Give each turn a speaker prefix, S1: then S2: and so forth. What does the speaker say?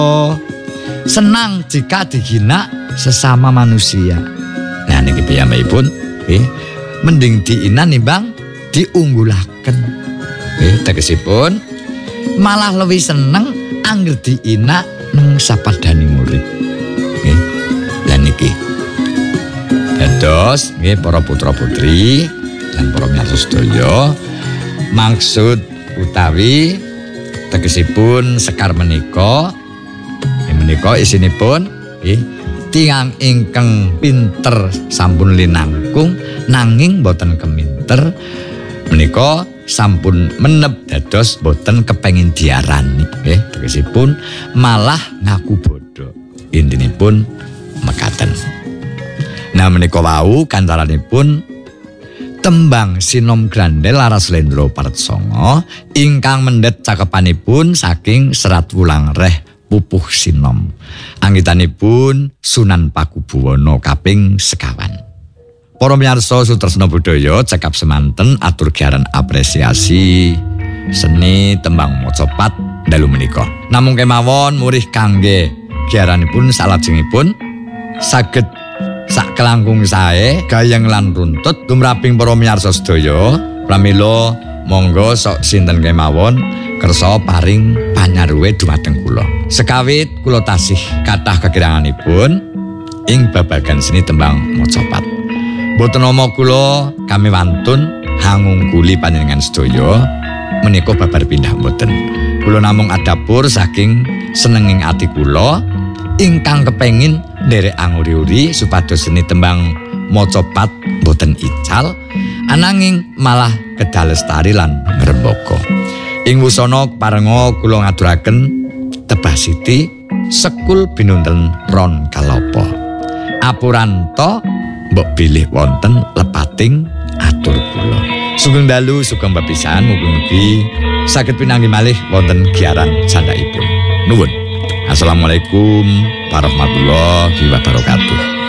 S1: senang jika dihina sesama manusia. Nah niki piyambakipun mending diina nimbang diunggulaken. Tegesipun malah lebih seneng angger diina nang sapadhaning urip. Nggih. Lah niki. Dados nggih para putra-putri lan para miyarsa sedaya, maksud utawi tegesipun sekar menika isinipun tiyang ingkang pinter sampun linangkung nanging boten keminter menika sampun menep dados boten kepengin diarani nggih tegesipun malah ngaku bodho intinipun mekaten. Nah menika wau kancaranipun tembang Sinom Grandel Laras Lendro Partsongo ingkang mendhet cakepanipun saking Serat Wulang Reh Pupuh Sinom. Anggitanipun Sunan Pakubuwana kaping 50. Para miyarsa sutresna budaya cekap semanten atur giaran apresiasi seni tembang macapat dalu menika. Namung kemawon murih kangge giaranipun salajengipun saged sak kelangkung sae gayeng lan runtut tumraping para miyarsa sedaya pramila monggo sok sinten kemawon kersa paring panyaruwe dumateng kula. Sekawit kula tasih kathah kekiranganipun ing babagan seni tembang macapat. Boten nama kula kami wantun hangungkuli panjenengan sedaya menika babar pindah boten. Kula namung adapur saking senenging ati kula ingkang kepengin nderek anguri-uri supados seni tembang macapat boten ical ananging malah kedah lestari lan ngrembaka. Ing wusana parenga kula ngaturaken tebah siti sekul binunten ron kalapa. Apuranta mbok bilih wonten lepating atur kula. Sugeng dalu sugeng bepisan mugi-mugi saged pinanggi malih wonten giaran candhaipun. Nuwun. Assalamualaikum warahmatullahi wabarakatuh.